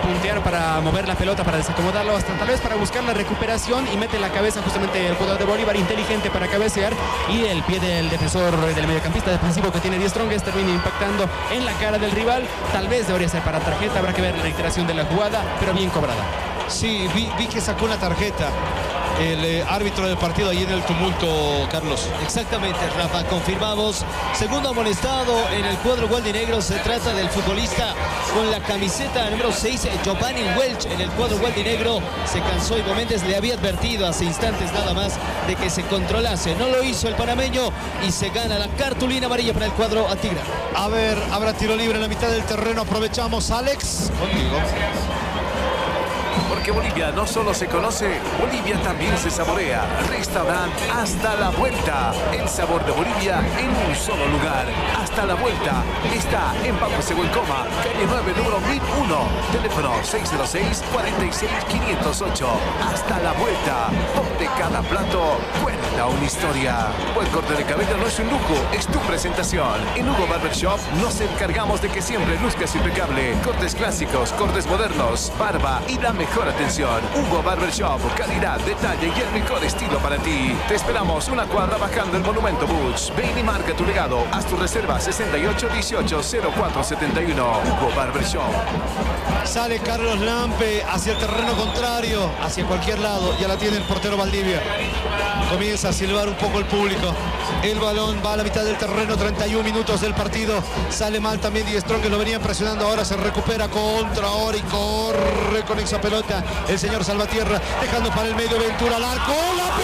puntear, para mover la pelota, para desacomodarlo, hasta tal vez para buscar la recuperación, y mete la cabeza justamente el jugador de Bolívar, inteligente para cabecear, y el pie del defensor, del mediocampista defensivo que tiene Die Strongest, termina impactando en la cara del rival. Tal vez debería ser para tarjeta, habrá que ver la reiteración de la jugada, pero bien cobrada. Sí, vi que sacó una tarjeta el árbitro del partido ahí en el tumulto, Carlos. Exactamente, Rafa, confirmamos. Segundo amonestado en el cuadro gualdinegro. Se trata del futbolista con la camiseta número 6, Giovanni Welch, en el cuadro gualdinegro. Se cansó, Ivo Méndez le había advertido hace instantes nada más de que se controlase. No lo hizo el panameño y se gana la cartulina amarilla para el cuadro atigrado. A ver, habrá tiro libre en la mitad del terreno. Aprovechamos, Alex. Contigo. Porque Bolivia no solo se conoce, Bolivia también se saborea. Restaurante Hasta la Vuelta. El sabor de Bolivia en un solo lugar. Hasta la Vuelta está en Pampa Seguelcoma, calle 9, número 1001. Teléfono 606-46-508. Hasta la Vuelta, donde cada plato cuenta una historia. Buen corte de cabello no es un lujo, es tu presentación. En Hugo Barbershop nos encargamos de que siempre luzcas impecable. Cortes clásicos, cortes modernos, barba y la mejor atención. Hugo Barbershop, calidad, detalle y el mejor estilo para ti. Te esperamos una cuadra bajando el Monumento Bush. Ven y marca tu legado. Haz tu reserva 6818-0471. Hugo Barbershop. Sale Carlos Lampe hacia el terreno contrario, hacia cualquier lado. Ya la tiene el portero Valdivia. Comienza a silbar un poco el público. El balón va a la mitad del terreno, 31 minutos del partido. Sale mal también Die Strongest, lo venían presionando, ahora se recupera contra ahora y corre con esa pelota el señor Salvatierra, dejando para el medio Ventura al arco. ¡Lampe!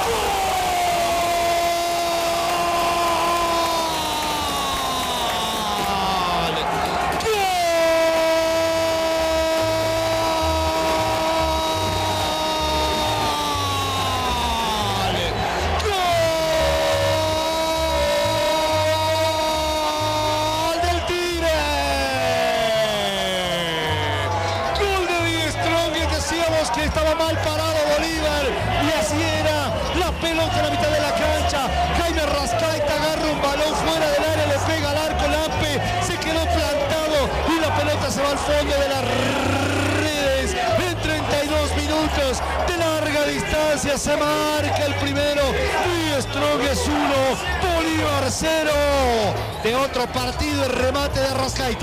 Que estaba mal parado Bolívar y así era la pelota en la mitad de la cancha. Jaime Rascaita agarra un balón fuera del área, le pega al arco, Lampe se quedó plantado y la pelota se va al fondo de las redes. En 32 minutos de larga distancia se marca el primero. Die Strongest 1, Bolívar 0. De otro partido, el remate de Rascaita.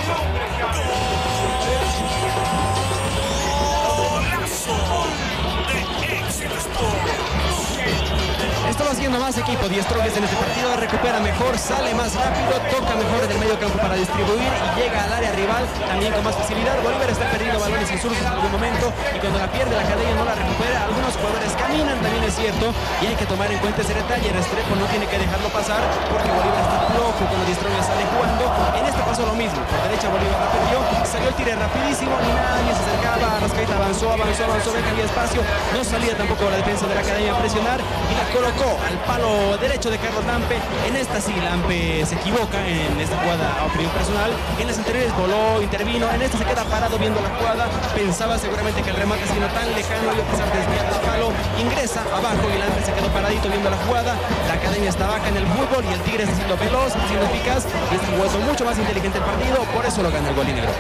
Estaba haciendo más equipo Die Strongest en este partido, recupera mejor, sale más rápido, toca mejor en el medio campo para distribuir y llega al área rival también con más facilidad. Bolívar está perdiendo balones insursos en algún momento y cuando la pierde la cadena no la recupera. Algunos jugadores caminan, también es cierto, y hay que tomar en cuenta ese detalle. Restrepo no tiene que dejarlo pasar porque Bolívar está flojo cuando Die Strongest sale jugando. En este pasó lo mismo, por derecha Bolívar la perdió, salió el tire rapidísimo y nadie se acercaba. Rascaita avanzó, ve que había espacio, no salía tampoco la defensa de la academia a presionar y la colocó al palo derecho de Carlos Lampe. En esta sí Lampe se equivoca en esta jugada a opinión personal. En las anteriores voló, intervino, en esta se queda parado viendo la jugada, pensaba seguramente que el remate siendo tan lejano y a pesar de desviar el palo, ingresa abajo y Lampe se quedó paradito viendo la jugada. La academia está baja en el fútbol y el Tigre está siendo veloz, siendo eficaz y está jugando mucho más inteligente el partido, por eso lo gana el Gualdinegro.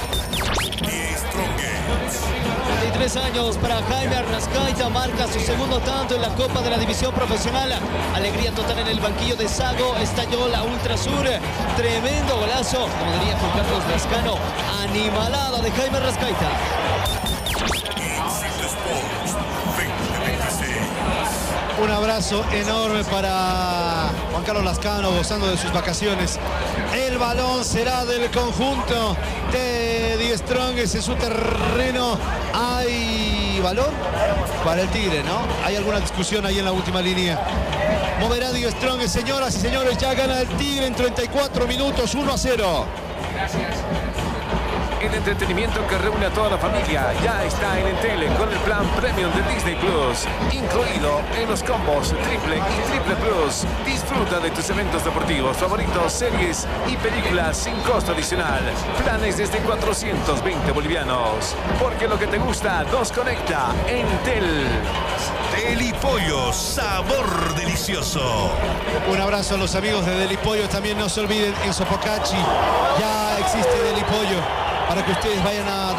33 años para Jaime Rascaita, marca su segundo tanto en la Copa de la División Profesional. Alegría total en el banquillo de Sago, estalló la Ultrasur, tremendo golazo, como diría Juan Carlos Lascano, animalada de Jaime Rascaita. Un abrazo enorme para Juan Carlos Lascano, gozando de sus vacaciones. El balón será del conjunto de Die Strongest en su terreno. Hay balón para el Tigre, ¿no? Hay alguna discusión ahí en la última línea. Moverá Die Strongest, señoras y señores, ya gana el Tigre en 34 minutos, 1-0. El entretenimiento que reúne a toda la familia ya está en Entel con el plan Premium de Disney Plus, incluido en los combos Triple y Triple Plus. Disfruta de tus eventos deportivos favoritos, series y películas sin costo adicional. Planes desde 420 bolivianos. Porque lo que te gusta nos conecta. Entel. Deli Pollo, sabor delicioso. Un abrazo a los amigos de Deli Pollo. También no se olviden, en Sopocachi ya existe Deli Pollo para que ustedes vayan a